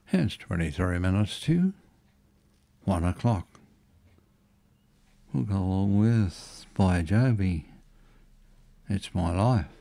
It's 23 minutes to 1 o'clock. We'll go on with Bon Jovi. It's My Life.